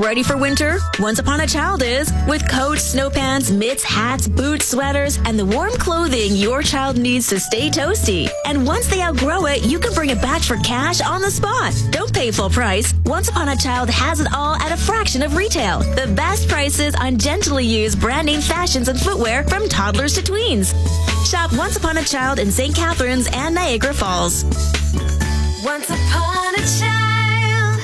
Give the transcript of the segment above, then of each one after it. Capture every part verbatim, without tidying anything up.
ready for winter? Once Upon a Child is. With coats, snow pants, mitts, hats, boots, sweaters, and the warm clothing your child needs to stay toasty. And once they outgrow it, you can bring it back for cash on the spot. Don't pay full price. Once Upon a Child has it all at a fraction of retail. The best prices on gently used brand name fashions and footwear from toddlers to tweens. Shop Once Upon a Child in Saint Catharines and Niagara Falls. Once Upon a Child.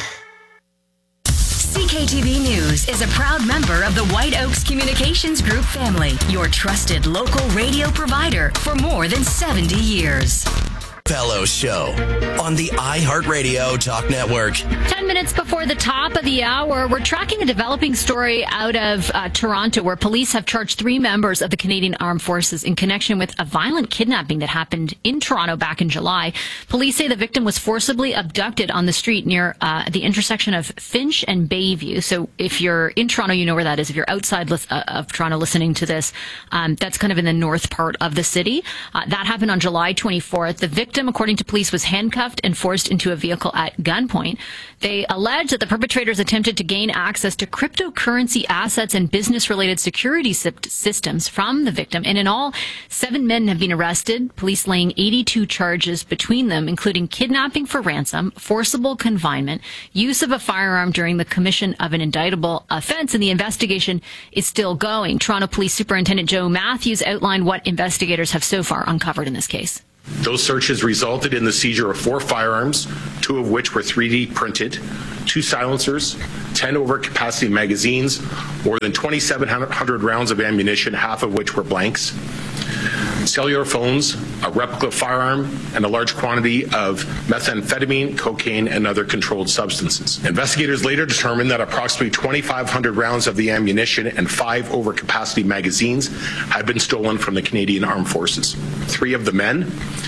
C K T V News is a proud member of the White Oaks Communications Group family, your trusted local radio provider for more than seventy years. Fellow Show on the iHeartRadio Talk Network. Ten minutes before the top of the hour, we're tracking a developing story out of uh, Toronto where police have charged three members of the Canadian Armed Forces in connection with a violent kidnapping that happened in Toronto back in July. Police say the victim was forcibly abducted on the street near uh, the intersection of Finch and Bayview. So if you're in Toronto, you know where that is. If you're outside li- uh, of Toronto listening to this, um, that's kind of in the north part of the city. Uh, that happened on July twenty-fourth. The victim, according to police, was handcuffed and forced into a vehicle at gunpoint. They allege that the perpetrators attempted to gain access to cryptocurrency assets and business-related security systems from the victim. And in all, seven men have been arrested, police laying eighty-two charges between them, including kidnapping for ransom, forcible confinement, use of a firearm during the commission of an indictable offense, and the investigation is still going. Toronto Police Superintendent Joe Matthews outlined what investigators have so far uncovered in this case. Those searches resulted in the seizure of four firearms, two of which were three D printed, two silencers, ten overcapacity magazines, more than twenty-seven hundred rounds of ammunition, half of which were blanks, cellular phones, a replica firearm, and a large quantity of methamphetamine, cocaine, and other controlled substances. Investigators later determined that approximately twenty-five hundred rounds of the ammunition and five overcapacity magazines had been stolen from the Canadian Armed Forces. Three of the men,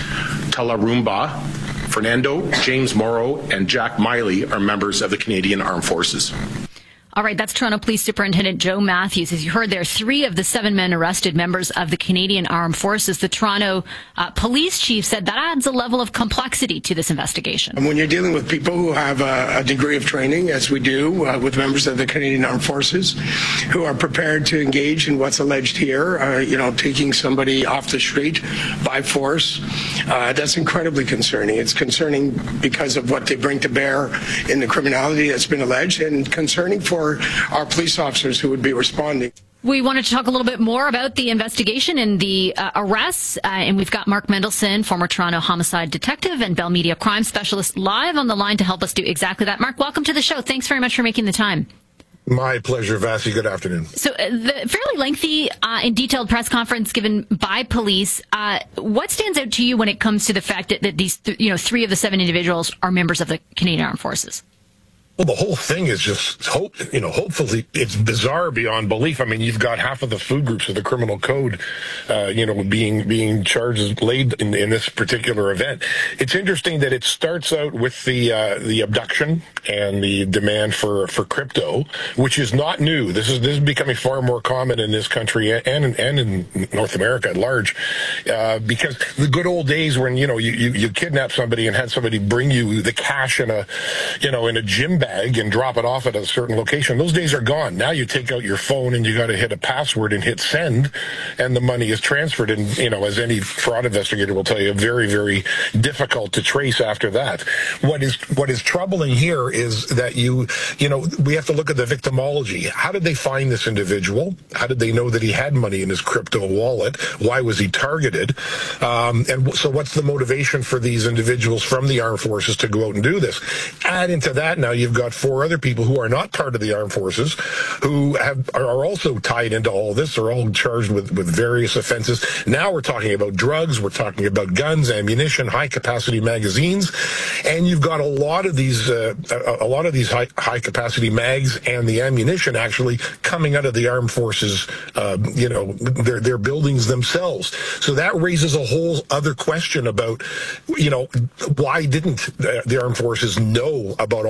Talarumba, Fernando, James Morrow, and Jack Miley, are members of the Canadian Armed Forces. All right, that's Toronto Police Superintendent Joe Matthews. As you heard there, three of the seven men arrested members of the Canadian Armed Forces. The Toronto uh, police chief said that adds a level of complexity to this investigation. And when you're dealing with people who have a, a degree of training, as we do uh, with members of the Canadian Armed Forces, who are prepared to engage in what's alleged here, uh, you know, taking somebody off the street by force, uh, that's incredibly concerning. It's concerning because of what they bring to bear in the criminality that's been alleged, and concerning for our police officers who would be responding. We wanted to talk a little bit more about the investigation and the uh, arrests, uh, and we've got Mark Mendelson, former Toronto homicide detective and Bell Media crime specialist, live on the line to help us do exactly that. Mark, welcome to the show. Thanks very much for making the time. My pleasure, Vassie. Good afternoon. So, uh, the fairly lengthy uh, and detailed press conference given by police. Uh, what stands out to you when it comes to the fact that, that these, th- you know, three of the seven individuals are members of the Canadian Armed Forces? Well, the whole thing is just hope, you know, hopefully it's bizarre beyond belief. I mean, you've got half of the food groups of the criminal code, uh, you know, being, being charged, laid in, in this particular event. It's interesting that it starts out with the, uh, the abduction and the demand for, for crypto, which is not new. This is, this is becoming far more common in this country and, and in North America at large, uh, because the good old days when, you know, you, you, you kidnap somebody and had somebody bring you the cash in a, you know, in a gym bag and drop it off at a certain location. Those days are gone. Now you take out your phone and you got to hit a password and hit send, and the money is transferred. And, you know, as any fraud investigator will tell you, very, very difficult to trace after that. What is what is troubling here is that you, you know, we have to look at the victimology. How did they find this individual? How did they know that he had money in his crypto wallet? Why was he targeted? Um, and so what's the motivation for these individuals from the armed forces to go out and do this? Add into that now you've got four other people who are not part of the armed forces who have are also tied into all this. They're all charged with, with various offenses. Now we're talking about drugs. We're talking about guns, ammunition, high-capacity magazines. And you've got a lot of these uh, a, a lot of these high, high-capacity mags and the ammunition actually coming out of the armed forces, uh, you know, their, their buildings themselves. So that raises a whole other question about, you know, why didn't the armed forces know about all this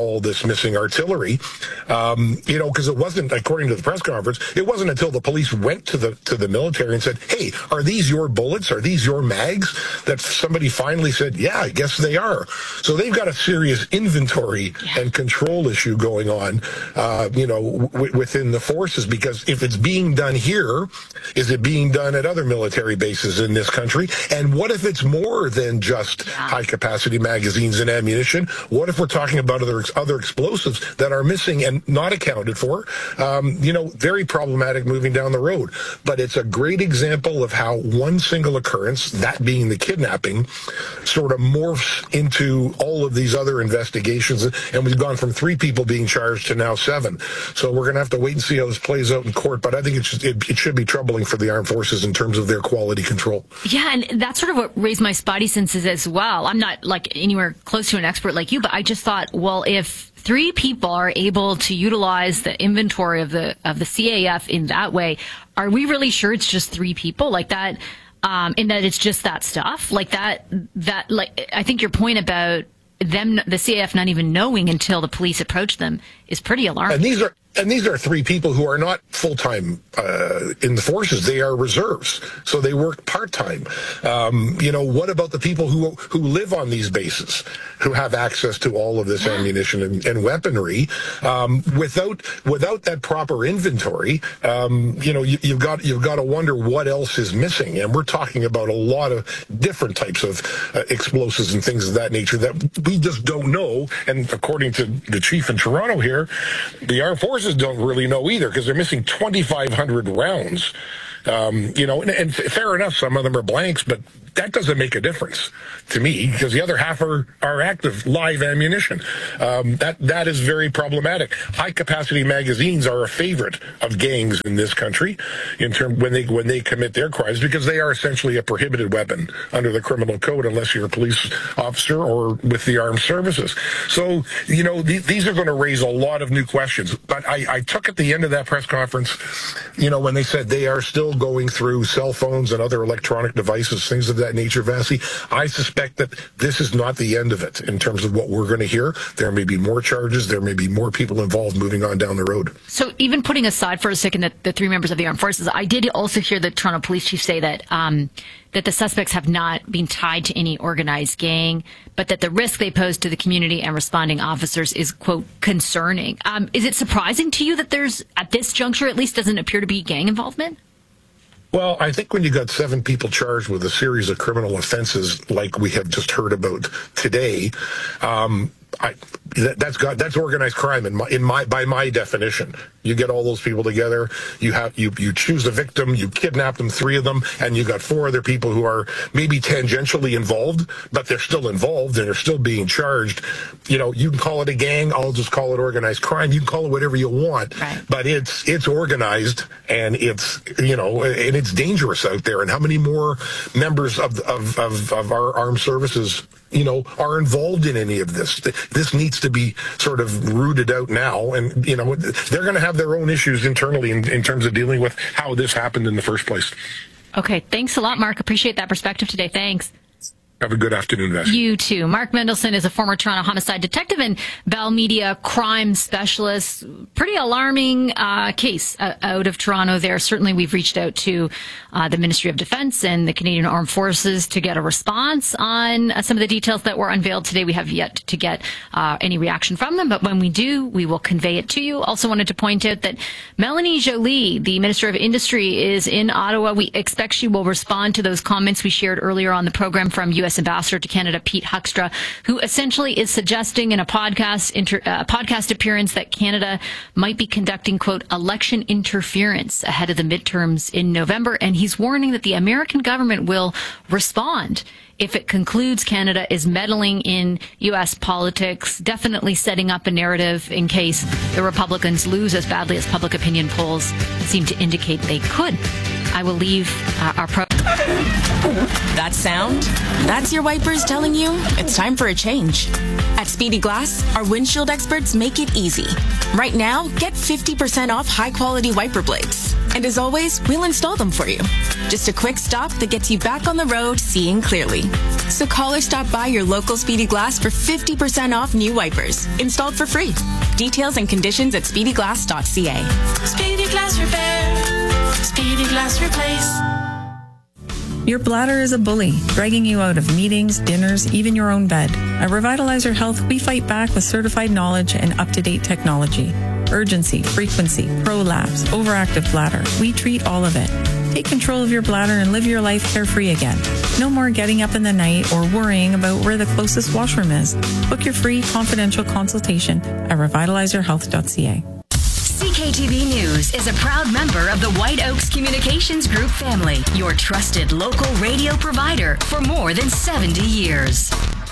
missing artillery. Um, you know, because it wasn't, according to the press conference, it wasn't until the police went to the to the military and said, hey, are these your bullets? Are these your mags? That somebody finally said, yeah, I guess they are. So they've got a serious inventory yeah. and control issue going on, uh, you know, w- within the forces, because if it's being done here, is it being done at other military bases in this country? And what if it's more than just yeah. high-capacity magazines and ammunition? What if we're talking about other other explosives that are missing and not accounted for? Um, you know, very problematic moving down the road. But it's a great example of how one single occurrence, that being the kidnapping, sort of morphs into all of these other investigations. And we've gone from three people being charged to now seven. So we're going to have to wait and see how this plays out in court. But I think it's, it, it should be troubling for the armed forces in terms of their quality control. Yeah, and that's sort of what raised my spidey senses as well. I'm not like anywhere close to an expert like you, but I just thought, well, if three people are able to utilize the inventory of the of the C A F in that way, are we really sure it's just three people like that? Um, in that it's just that stuff like that. That like I think your point about them, the C A F not even knowing until the police approach them, is pretty alarming. And these are. And these are three people who are not full-time uh, in the forces. They are reserves, so they work part-time. Um, you know, what about the people who who live on these bases, who have access to all of this yeah. ammunition and, and weaponry? Um, without without that proper inventory, um, you know, you, you've got you've got to wonder what else is missing. And we're talking about a lot of different types of uh, explosives and things of that nature that we just don't know. And according to the chief in Toronto here, the armed forces don't really know either, because they're missing twenty-five hundred rounds. Um, you know, and, and fair enough, some of them are blanks, but that doesn't make a difference to me, because the other half are, are active live ammunition. Um, that that is very problematic. High capacity magazines are a favorite of gangs in this country in term when they when they commit their crimes, because they are essentially a prohibited weapon under the criminal code unless you're a police officer or with the armed services. So, you know, th- these are going to raise a lot of new questions. But I, I took at the end of that press conference, you know, when they said they are still going through cell phones and other electronic devices, things of that nature, Vassy, I suspect that this is not the end of it in terms of what we're going to hear. There may be more charges. There may be more people involved moving on down the road. So even putting aside for a second that the three members of the armed forces, I did also hear the Toronto police chief say that um, that the suspects have not been tied to any organized gang, but that the risk they pose to the community and responding officers is, quote, concerning. Um, is it surprising to you that there's, at this juncture at least, doesn't appear to be gang involvement? Well, I think when you got seven people charged with a series of criminal offenses like we have just heard about today, um, I, that, that's got that's organized crime in my in my by my definition. You get all those people together, you have you you choose a victim, you kidnap them, three of them, and you got four other people who are maybe tangentially involved, but they're still involved and they're still being charged. You know, you can call it a gang, I'll just call it organized crime. You can call it whatever you want, right. But it's it's organized and it's you know and it's dangerous out there. And how many more members of of of, of our armed services, you know, are involved in any of this? This needs to be sort of rooted out now. And, you know, they're going to have their own issues internally in, in terms of dealing with how this happened in the first place. Okay. Thanks a lot, Mark. Appreciate that perspective today. Thanks. Have a good afternoon, Vassy. You too. Mark Mendelson is a former Toronto homicide detective and Bell Media crime specialist. Pretty alarming uh, case uh, out of Toronto there. Certainly we've reached out to uh, the Ministry of Defence and the Canadian Armed Forces to get a response on uh, some of the details that were unveiled today. We have yet to get uh, any reaction from them, but when we do, we will convey it to you. Also wanted to point out that Melanie Joly, the Minister of Industry, is in Ottawa. We expect she will respond to those comments we shared earlier on the program from U S Ambassador to Canada Pete Huckstra, who essentially is suggesting in a podcast inter, uh, podcast appearance that Canada might be conducting, quote, election interference ahead of the midterms in November. And he's warning that the American government will respond if it concludes Canada is meddling in U S politics, definitely setting up a narrative in case the Republicans lose as badly as public opinion polls seem to indicate they could. I will leave uh, our pro. That sound? That's your wipers telling you it's time for a change. At Speedy Glass, our windshield experts make it easy. Right now, get fifty percent off high-quality wiper blades. And as always, we'll install them for you. Just a quick stop that gets you back on the road seeing clearly. So call or stop by your local Speedy Glass for fifty percent off new wipers, installed for free. Details and conditions at speedy glass dot c a. Speedy Glass Repair. Speedy Glass Replace. Your bladder is a bully, dragging you out of meetings, dinners, even your own bed. At Revitalizer Health, we fight back with certified knowledge and up-to-date technology. Urgency, frequency, prolapse, overactive bladder. We treat all of it. Take control of your bladder and live your life carefree again. No more getting up in the night or worrying about where the closest washroom is. Book your free confidential consultation at revitalizer health dot c a. C K T V News is a proud member of the White Oaks Communications Group family, your trusted local radio provider for more than seventy years.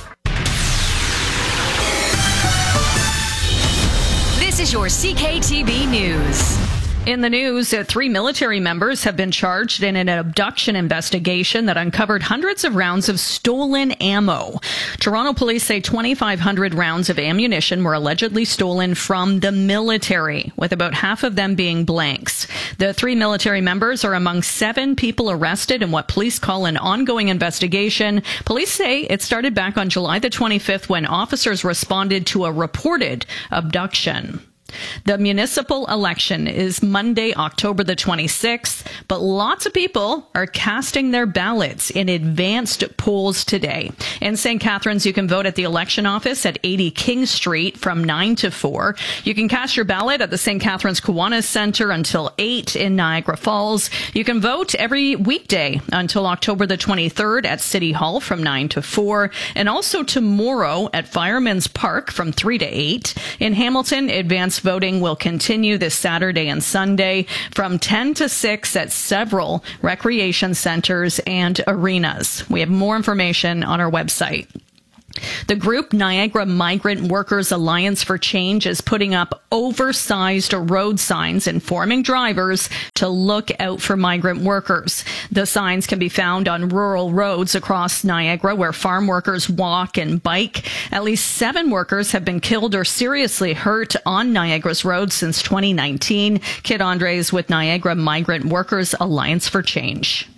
This is your C K T V News. In the news, uh, three military members have been charged in an abduction investigation that uncovered hundreds of rounds of stolen ammo. Toronto police say twenty-five hundred rounds of ammunition were allegedly stolen from the military, with about half of them being blanks. The three military members are among seven people arrested in what police call an ongoing investigation. Police say it started back on July the twenty-fifth when officers responded to a reported abduction. The municipal election is Monday, October the twenty-sixth, but lots of people are casting their ballots in advanced polls today. In Saint Catharines, you can vote at the election office at eighty King Street from nine to four. You can cast your ballot at the Saint Catharines Kiwanis Centre until eight in Niagara Falls. You can vote every weekday until October the twenty-third at City Hall from nine to four, and also tomorrow at Fireman's Park from three to eight. In Hamilton, advanced voting will continue this Saturday and Sunday from ten to six at several recreation centers and arenas. We have more information on our website. The group Niagara Migrant Workers Alliance for Change is putting up oversized road signs informing drivers to look out for migrant workers. The signs can be found on rural roads across Niagara where farm workers walk and bike. At least seven workers have been killed or seriously hurt on Niagara's roads since twenty nineteen. Kit Andres with Niagara Migrant Workers Alliance for Change.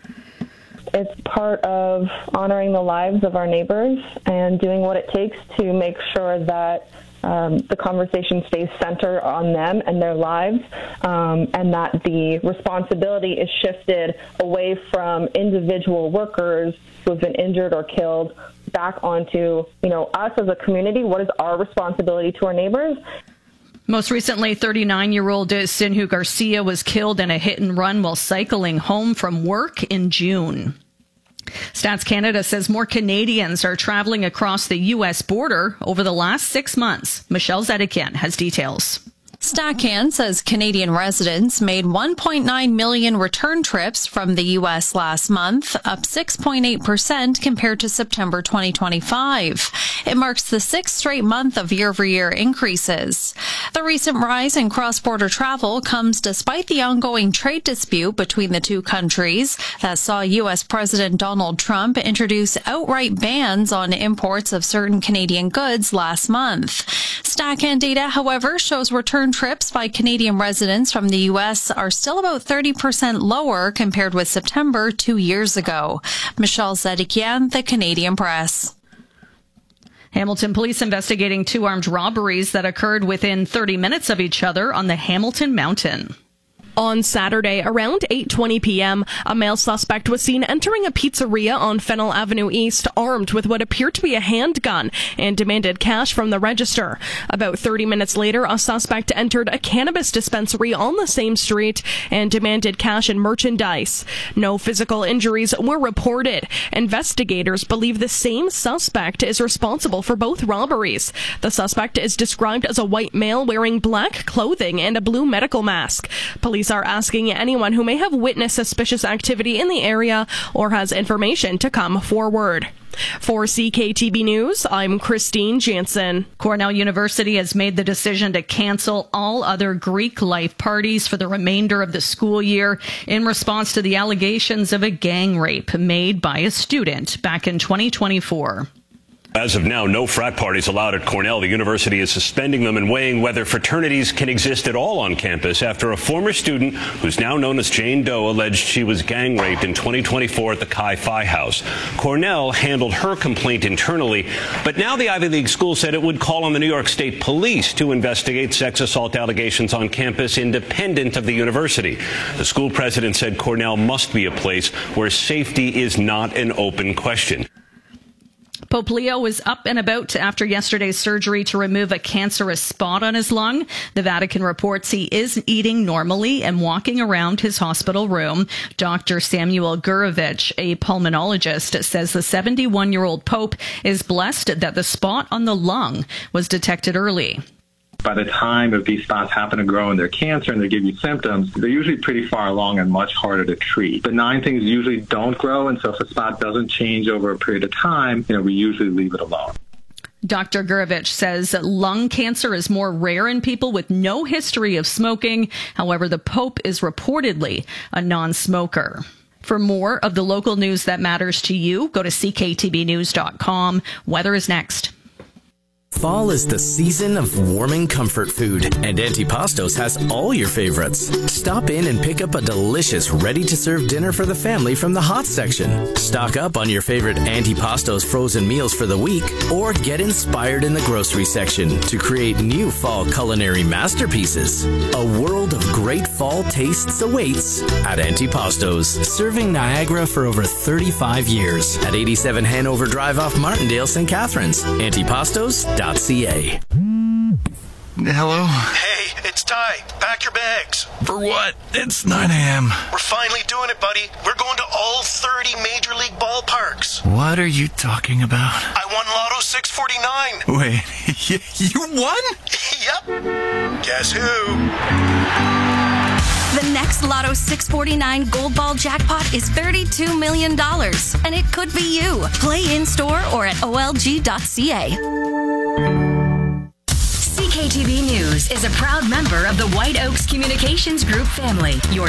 It's part of honoring the lives of our neighbors and doing what it takes to make sure that um, the conversation stays centered on them and their lives, um, and that the responsibility is shifted away from individual workers who have been injured or killed back onto, you know, us as a community. What is our responsibility to our neighbors? Most recently, thirty-nine-year-old Sinhu Garcia was killed in a hit and run while cycling home from work in June. Stats Canada says more Canadians are traveling across the U S border over the last six months. Michelle Zedekian has details. StatCan says Canadian residents made one point nine million return trips from the U S last month, up six point eight percent compared to September twenty twenty-five. It marks the sixth straight month of year-over-year increases. The recent rise in cross-border travel comes despite the ongoing trade dispute between the two countries that saw U S President Donald Trump introduce outright bans on imports of certain Canadian goods last month. StatCan data, however, shows return trips by Canadian residents from the U S are still about thirty percent lower compared with September two years ago. Michelle Zedekian, The Canadian Press. Hamilton police investigating two armed robberies that occurred within thirty minutes of each other on the Hamilton Mountain. On Saturday, around eight twenty p.m., a male suspect was seen entering a pizzeria on Fennell Avenue East armed with what appeared to be a handgun and demanded cash from the register. About thirty minutes later, a suspect entered a cannabis dispensary on the same street and demanded cash and merchandise. No physical injuries were reported. Investigators believe the same suspect is responsible for both robberies. The suspect is described as a white male wearing black clothing and a blue medical mask. Police are asking anyone who may have witnessed suspicious activity in the area or has information to come forward. For C K T V News, I'm Christine Jansen. Cornell University has made the decision to cancel all other Greek life parties for the remainder of the school year in response to the allegations of a gang rape made by a student back in twenty twenty-four. As of now, no frat parties allowed at Cornell. The university is suspending them and weighing whether fraternities can exist at all on campus after a former student, who's now known as Jane Doe, alleged she was gang raped in twenty twenty-four at the Chi Phi House. Cornell handled her complaint internally, but now the Ivy League school said it would call on the New York State Police to investigate sex assault allegations on campus independent of the university. The school president said Cornell must be a place where safety is not an open question. Pope Leo was up and about after yesterday's surgery to remove a cancerous spot on his lung. The Vatican reports he is eating normally and walking around his hospital room. Doctor Samuel Gurevich, a pulmonologist, says the seventy-one-year-old Pope is blessed that the spot on the lung was detected early. By the time if these spots happen to grow and they're cancer and they give you symptoms, they're usually pretty far along and much harder to treat. Benign things usually don't grow, and so if a spot doesn't change over a period of time, you know, we usually leave it alone. Doctor Gurevich says lung cancer is more rare in people with no history of smoking. However, the Pope is reportedly a non-smoker. For more of the local news that matters to you, go to c k t b news dot com. Weather is next. Fall is the season of warming comfort food, and Antipastos has all your favorites. Stop in and pick up a delicious, ready-to-serve dinner for the family from the hot section. Stock up on your favorite Antipastos frozen meals for the week, or get inspired in the grocery section to create new fall culinary masterpieces. A world of great fall tastes awaits at Antipastos, serving Niagara for over thirty-five years at eighty-seven Hanover Drive off Martindale, Saint Catharines. Antipastos dot c a. Hello? Hey, it's Ty. Pack your bags. For what? It's nine a.m. We're finally doing it, buddy. We're going to all thirty Major League ballparks. What are you talking about? I won Lotto six forty-nine. Wait, you won? Yep. Guess who? The next Lotto six forty-nine Gold Ball jackpot is thirty-two million dollars, and it could be you. Play in-store or at o l g dot c a. C K T V News is a proud member of the White Oaks Communications Group family. Your